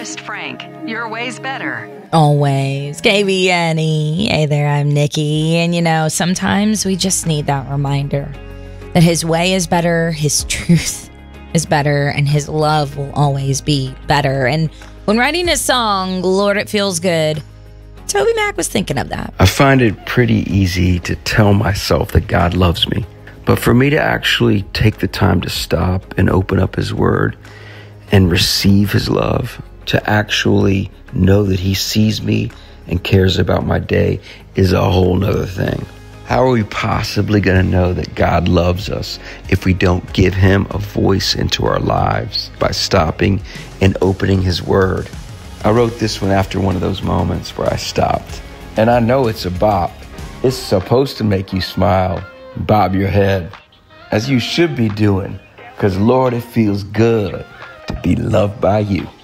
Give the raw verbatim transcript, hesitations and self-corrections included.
Honest Frank, your way's better. Always. K B N E. Hey there, I'm Nikki. And you know, sometimes we just need that reminder that his way is better, his truth is better, and his love will always be better. And when writing his song, Lord, It Feels Good, Toby Mac was thinking of that. I find it pretty easy to tell myself that God loves me. But for me to actually take the time to stop and open up his word and receive his love, to actually know that he sees me and cares about my day is a whole nother thing. How are we possibly going to know that God loves us if we don't give him a voice into our lives by stopping and opening his word? I wrote this one after one of those moments where I stopped. And I know it's a bop. It's supposed to make you smile, bob your head, as you should be doing, because Lord, it feels good to be loved by you.